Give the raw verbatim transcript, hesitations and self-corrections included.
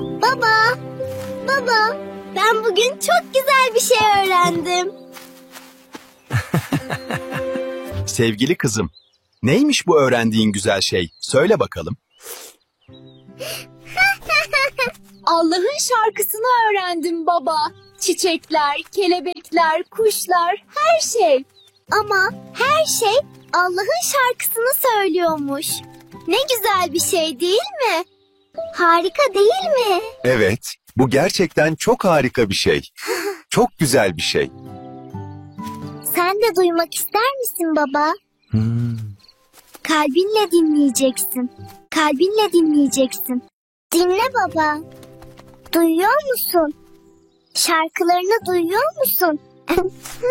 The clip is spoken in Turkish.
Baba, baba, ben bugün çok güzel bir şey öğrendim. Sevgili kızım, neymiş bu öğrendiğin güzel şey? Söyle bakalım. Allah'ın şarkısını öğrendim baba. Çiçekler, kelebekler, kuşlar, her şey. Ama her şey Allah'ın şarkısını söylüyormuş. Ne güzel bir şey değil mi? Harika değil mi? Evet, bu gerçekten çok harika bir şey. Çok güzel bir şey. Sen de duymak ister misin baba? Hmm. Kalbinle dinleyeceksin. Kalbinle dinleyeceksin. Dinle baba. Duyuyor musun? Şarkılarını duyuyor musun?